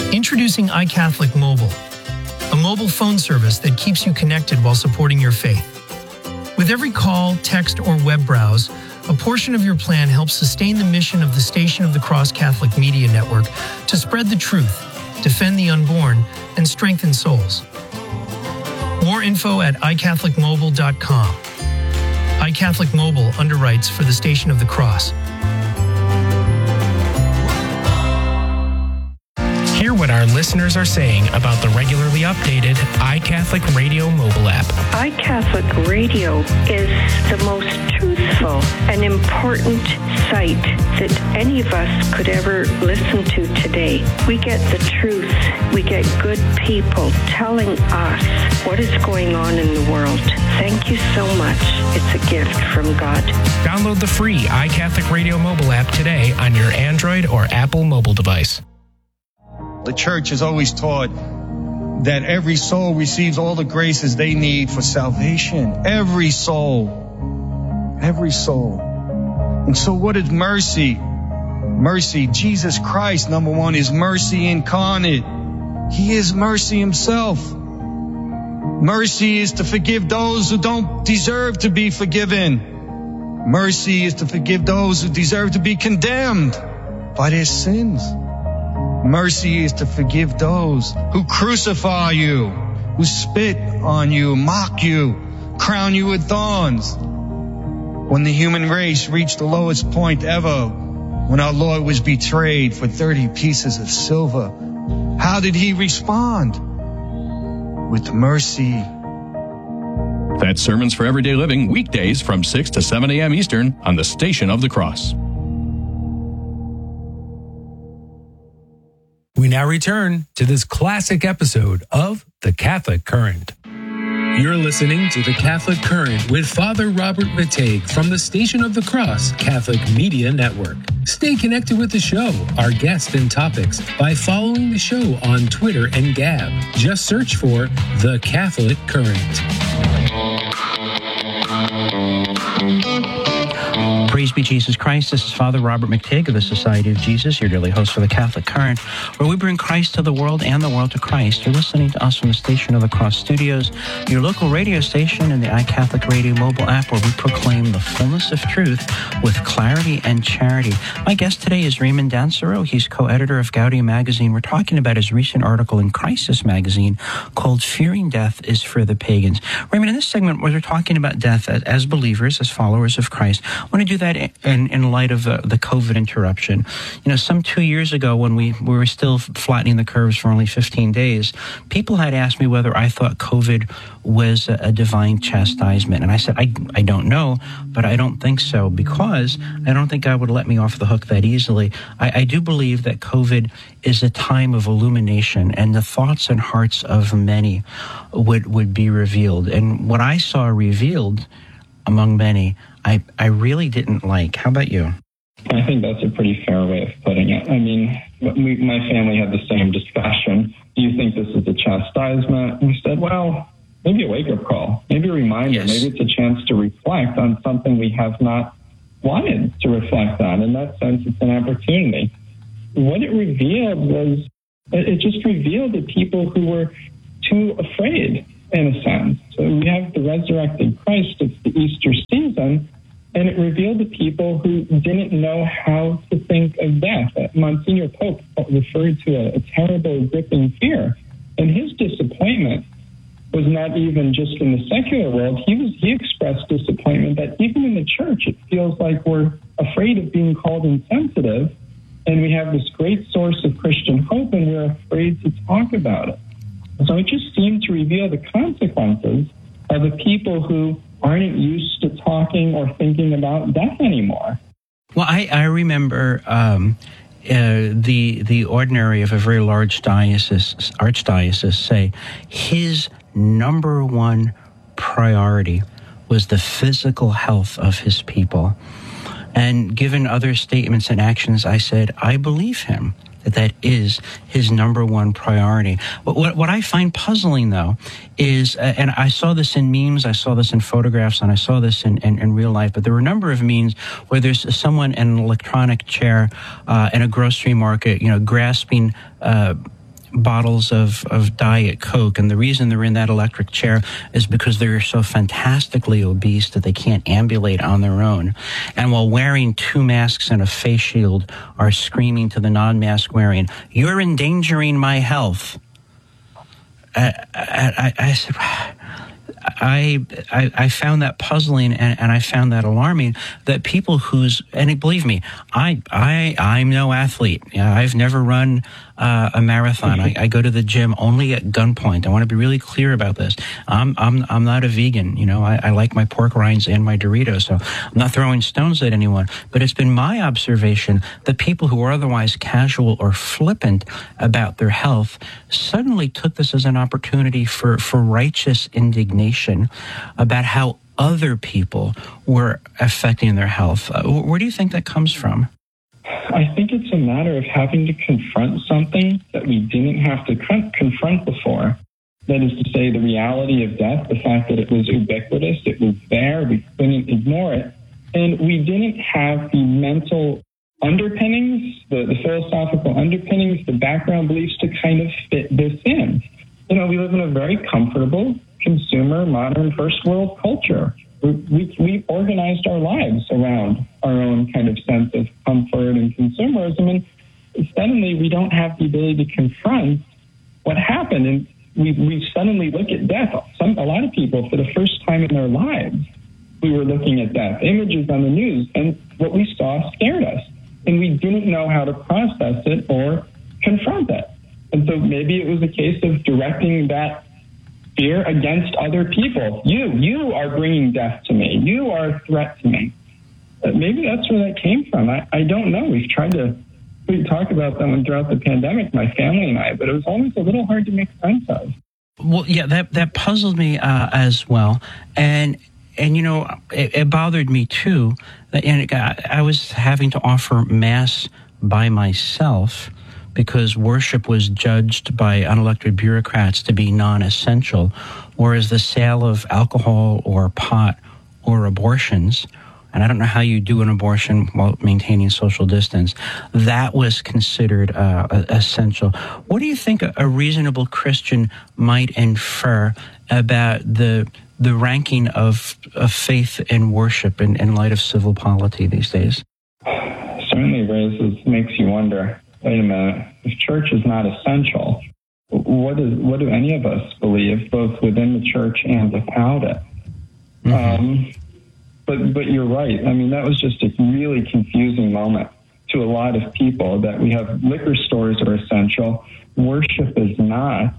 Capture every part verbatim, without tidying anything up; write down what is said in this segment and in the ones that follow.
Introducing iCatholic Mobile, a mobile phone service that keeps you connected while supporting your faith. With every call, text, or web browse, a portion of your plan helps sustain the mission of the Station of the Cross Catholic Media Network to spread the truth, defend the unborn, and strengthen souls. More info at i catholic mobile dot com. iCatholic Mobile underwrites for the Station of the Cross. Hear what our listeners are saying about the regularly updated iCatholic Radio mobile app. iCatholic Radio is the most truthful and important site that any of us could ever listen to today. We get the truth. We get good people telling us what is going on in the world. Thank you so much. It's a gift from God. Download the free iCatholic Radio mobile app today on your Android or Apple mobile device. The church has always taught that every soul receives all the graces they need for salvation. Every soul. Every soul. And so what is mercy? Mercy, Jesus Christ, number one, is mercy incarnate. He is mercy himself. Mercy is to forgive those who don't deserve to be forgiven. Mercy is to forgive those who deserve to be condemned by their sins. Mercy is to forgive those who crucify you, who spit on you, mock you, crown you with thorns. When the human race reached the lowest point ever, when our Lord was betrayed for thirty pieces of silver, how did he respond? With mercy. That's Sermons for Everyday Living, weekdays from six to seven a.m. Eastern on the Station of the Cross. We now return to this classic episode of The Catholic Current. You're listening to The Catholic Current with Father Robert Matej from the Station of the Cross Catholic Media Network. Stay connected with the show, our guests and topics by following the show on Twitter and Gab. Just search for The Catholic Current. Praise be Jesus Christ. This is Father Robert Matej of the Society of Jesus, your daily host for the Catholic Current, where we bring Christ to the world and the world to Christ. You're listening to us from the Station of the Cross Studios, your local radio station, and the iCatholic Radio mobile app, where we proclaim the fullness of truth with clarity and charity. My guest today is Raymond Dancero. He's co-editor of Gaudium magazine. We're talking about his recent article in Crisis magazine called Fearing Death is for the Pagans. Raymond, in this segment, we're talking about death as, as believers, as followers of Christ. I want to do that in, in light of uh, the COVID interruption. You know, some two years ago when we, we were still flattening the curves for only fifteen days, people had asked me whether I thought COVID was a, a divine chastisement. And I said, I, I don't know, but I don't think so, because I don't think God would let me off the hook that easily. I, I do believe that COVID is a time of illumination, and the thoughts and hearts of many would, would be revealed. And what I saw revealed among many, I, I really didn't like. How about you? I think that's a pretty fair way of putting it. I mean, we, my family had the same discussion. Do you think this is a chastisement? And we said, well, maybe a wake-up call, maybe a reminder, yes. Maybe it's a chance to reflect on something we have not wanted to reflect on. In that sense, it's an opportunity. What it revealed was, it just revealed the people who were too afraid, in a sense. So we have the resurrected Christ, it's the Easter season, and it revealed the people who didn't know how to think of death. Monsignor Pope referred to a, a terrible, gripping fear, and his disappointment was not even just in the secular world. He was he expressed disappointment that even in the church, it feels like we're afraid of being called insensitive, and we have this great source of Christian hope, and we're afraid to talk about it. So it just seemed to reveal the consequences of the people who aren't used to talking or thinking about death anymore. Well, I, I remember um, uh, the the ordinary of a very large diocese, archdiocese, say his number one priority was the physical health of his people. And given other statements and actions, I said, I believe him, that that is his number one priority. But what, what I find puzzling, though, is, uh, and I saw this in memes, I saw this in photographs, and I saw this in, in, in real life, but there were a number of memes where there's someone in an electronic chair uh, in a grocery market, you know, grasping uh, bottles of, of Diet Coke, and the reason they're in that electric chair is because they're so fantastically obese that they can't ambulate on their own. And while wearing two masks and a face shield, are screaming to the non-mask wearing, "You're endangering my health." I, I, I, I said, I, I I found that puzzling, and, and I found that alarming, that people whose, and believe me, I, I, I'm no athlete. You know, I've never run uh, a marathon. I, I go to the gym only at gunpoint. I want to be really clear about this. I'm I'm I'm not a vegan. You know, I, I like my pork rinds and my Doritos, so I'm not throwing stones at anyone. But it's been my observation that people who are otherwise casual or flippant about their health suddenly took this as an opportunity for, for righteous indignation about how other people were affecting their health. Uh, where do you think that comes from? I think it's a matter of having to confront something that we didn't have to con- confront before. That is to say, the reality of death, the fact that it was ubiquitous, it was there, we couldn't ignore it. And we didn't have the mental underpinnings, the, the philosophical underpinnings, the background beliefs to kind of fit this in. You know, we live in a very comfortable, consumer, modern, first world culture. We, we, we organized our lives around our own kind of sense of comfort and consumerism, and suddenly we don't have the ability to confront what happened. And we, we suddenly look at death. Some, a lot of people, for the first time in their lives, we were looking at death, images on the news, and what we saw scared us. And we didn't know how to process it or confront it. And so maybe it was a case of directing that fear against other people. You, you are bringing death to me. You are a threat to me. But maybe that's where that came from. I, I don't know. We've tried to we talk about that one throughout the pandemic, my family and I, but it was always a little hard to make sense of. Well, yeah, that, that puzzled me uh, as well. And, and you know, it, it bothered me too. And it, I was having to offer Mass by myself because worship was judged by unelected bureaucrats to be non-essential, whereas the sale of alcohol or pot or abortions, and I don't know how you do an abortion while maintaining social distance, that was considered uh, essential. What do you think a reasonable Christian might infer about the the ranking of, of faith and worship in, in light of civil polity these days? Certainly raises, makes you wonder, wait a minute, if church is not essential, what is what do any of us believe, both within the church and without it? Mm-hmm. Um, but but you're right. I mean, that was just a really confusing moment to a lot of people, that we have liquor stores are essential, worship is not.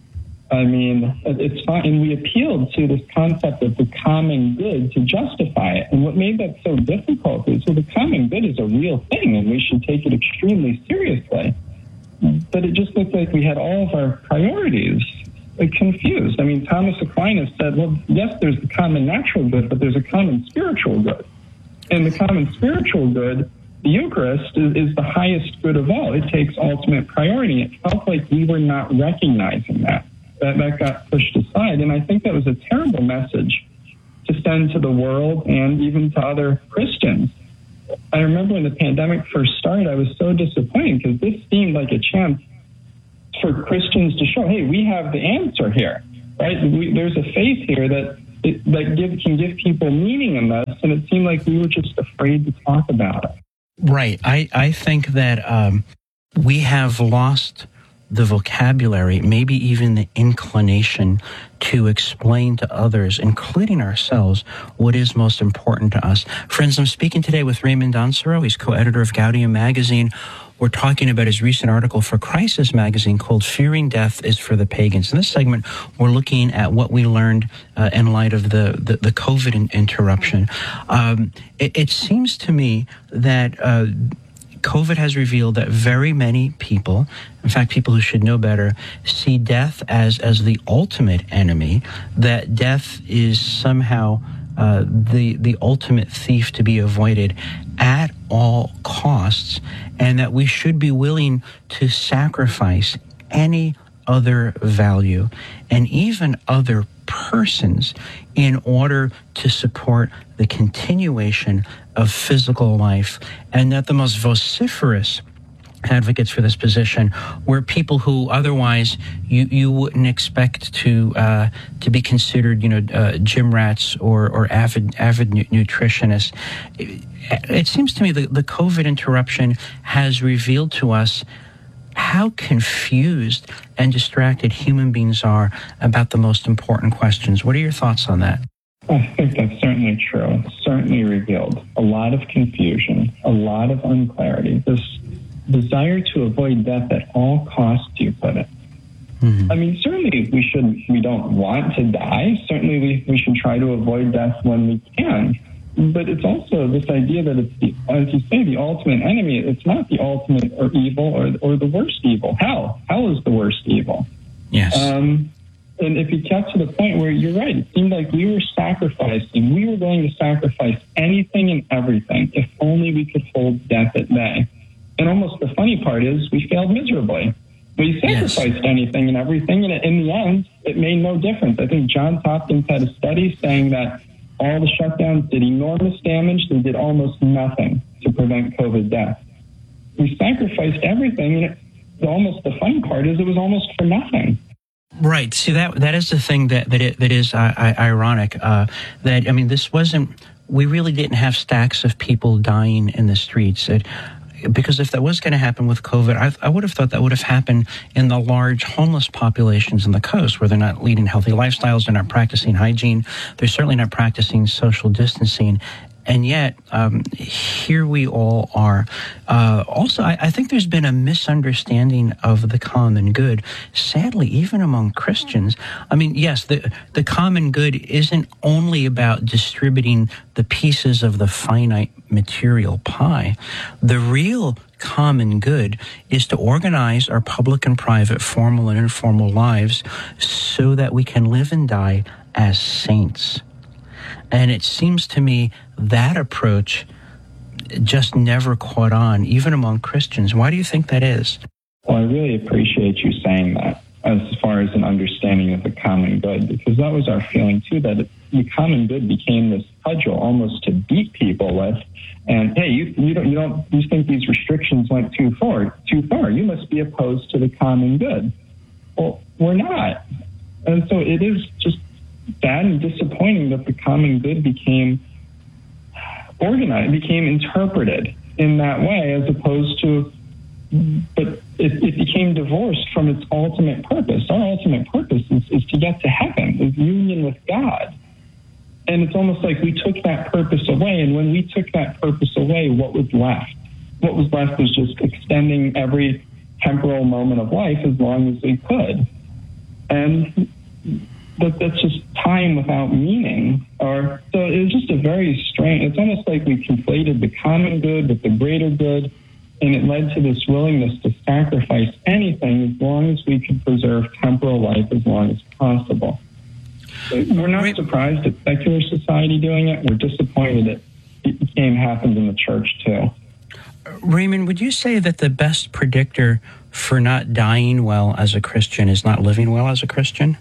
I mean, it's fine. And we appealed to this concept of the common good to justify it. And what made that so difficult is, well, the common good is a real thing, and we should take it extremely seriously. But it just looked like we had all of our priorities like, confused. I mean, Thomas Aquinas said, well, yes, there's the common natural good, but there's a common spiritual good. And the common spiritual good, the Eucharist, is, is the highest good of all. It takes ultimate priority. It felt like we were not recognizing that. That, that got pushed aside. And I think that was a terrible message to send to the world and even to other Christians. I remember when the pandemic first started, I was so disappointed because this seemed like a chance for Christians to show, hey, we have the answer here, right? We, there's a faith here that it, that give, can give people meaning in this, and it seemed like we were just afraid to talk about it. Right. I, I think that um, we have lost the vocabulary, maybe even the inclination to explain to others, including ourselves, what is most important to us. Friends, I'm speaking today with Raymond Dansero. He's co-editor of Gaudium magazine. We're talking about his recent article for Crisis magazine called Fearing Death is for the Pagans. In this segment, we're looking at what we learned uh, in light of the, the, the COVID in, interruption. Um, it, it seems to me that uh, COVID has revealed that very many people, in fact, people who should know better, see death as, as the ultimate enemy, that death is somehow uh, the, the ultimate thief to be avoided at all costs, and that we should be willing to sacrifice any other value and even other persons in order to support the continuation of physical life, and that the most vociferous advocates for this position were people who otherwise you, you wouldn't expect to uh, to be considered, you know, uh, gym rats or or avid avid nu- nutritionists. It, it seems to me that the COVID interruption has revealed to us how confused and distracted human beings are about the most important questions. What are your thoughts on that? I think that's certainly true. Certainly revealed a lot of confusion, a lot of unclarity. This desire to avoid death at all costs, you put it. Mm-hmm. I mean, certainly we should, we don't want to die. Certainly we, we should try to avoid death when we can. But it's also this idea that it's, the, as you say, the ultimate enemy. It's not the ultimate or evil or, or the worst evil. Hell. Hell is the worst evil. Yes. Um, and if it got to the point where you're right, it seemed like we were sacrificing, we were going to sacrifice anything and everything if only we could hold death at bay. And almost the funny part is we failed miserably. We sacrificed yes. anything and everything, and in the end, it made no difference. I think Johns Hopkins had a study saying that all the shutdowns did enormous damage. They did almost nothing to prevent COVID death. We sacrificed everything, and it, almost the funny part is it was almost for nothing. Right. See, that that is the thing that that, it, that is uh, ironic. Uh, that I mean, this wasn't. We really didn't have stacks of people dying in the streets. It, Because if that was going to happen with COVID, I, I would have thought that would have happened in the large homeless populations in the coast where they're not leading healthy lifestyles, they're not practicing hygiene, they're certainly not practicing social distancing. And yet, um, here we all are. Uh, also, I, I think there's been a misunderstanding of the common good, sadly, even among Christians. I mean, yes, the, the common good isn't only about distributing the pieces of the finite material pie. The real common good is to organize our public and private, formal and informal lives so that we can live and die as saints. And it seems to me that approach just never caught on, even among Christians. Why do you think that is? Well, I really appreciate you saying that as far as an understanding of the common good, because that was our feeling, too, that it, the common good became this cudgel almost to beat people with. And, hey, you, you, don't, you, don't, you think these restrictions went too far, too far. You must be opposed to the common good. Well, we're not. And so it is just sad and disappointing that the common good became organized, became interpreted in that way, as opposed to, but it, it became divorced from its ultimate purpose. Our ultimate purpose is, is to get to heaven, is union with God. And it's almost like we took that purpose away, and when we took that purpose away, what was left? What was left was just extending every temporal moment of life as long as we could. And But that's just time without meaning. Or so it was just a very strange. It's almost like we conflated the common good with the greater good, and it led to this willingness to sacrifice anything as long as we could preserve temporal life as long as possible. So we're not surprised at secular society doing it. We're disappointed that it became happened in the church too. Raymond, would you say that the best predictor for not dying well as a Christian is not living well as a Christian?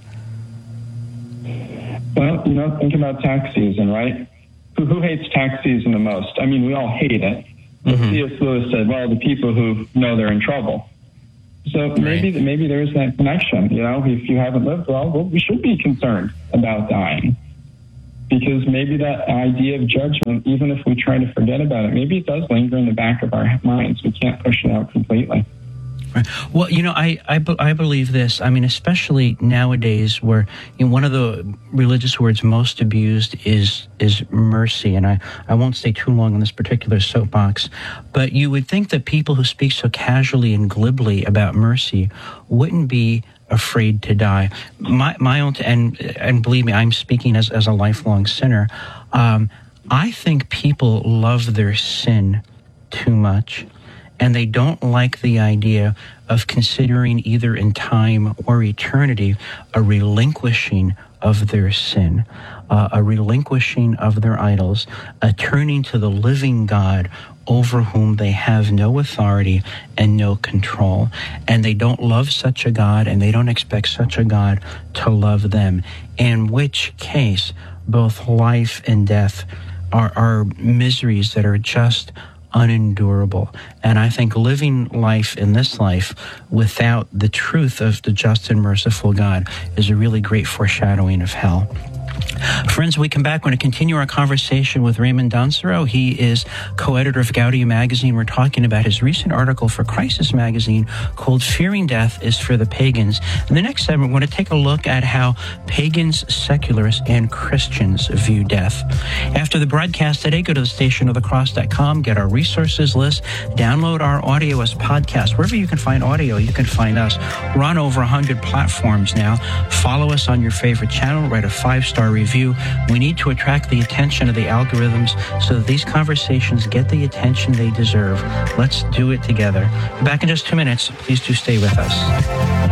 Well, you know, think about tax season, right? Who, who hates tax season the most? I mean, we all hate it. But mm-hmm. C S Lewis said, well, the people who know they're in trouble. So right. maybe maybe there's that connection, you know, if you haven't lived well, well, we should be concerned about dying. Because maybe that idea of judgment, even if we try to forget about it, maybe it does linger in the back of our minds. We can't push it out completely. Right. Well, you know, I, I, I believe this. I mean, especially nowadays where you know, one of the religious words most abused is is mercy. And I, I won't stay too long on this particular soapbox. But you would think that people who speak so casually and glibly about mercy wouldn't be afraid to die. My my own, and and believe me, I'm speaking as, as a lifelong sinner. Um, I think people love their sin too much. And they don't like the idea of considering either in time or eternity a relinquishing of their sin, uh, a relinquishing of their idols, a turning to the living God over whom they have no authority and no control. And they don't love such a God, and they don't expect such a God to love them, in which case both life and death are, are miseries that are just unendurable. And I think living life in this life without the truth of the just and merciful God is a really great foreshadowing of hell. Friends, when we come back, we're going to continue our conversation with Raymond Dansero. He is co-editor of Gaudium magazine. We're talking about his recent article for Crisis magazine called Fearing Death is for the Pagans. In the next segment, we're going to take a look at how pagans, secularists, and Christians view death. After the broadcast today, go to the station of the cross dot com, get our resources list, download our audio as podcast. Wherever you can find audio, you can find us. We're on over one hundred platforms now. Follow us on your favorite channel. Write a five-star review. We need to attract the attention of the algorithms so that these conversations get the attention they deserve. Let's do it together. Back in just two minutes. Please do stay with us.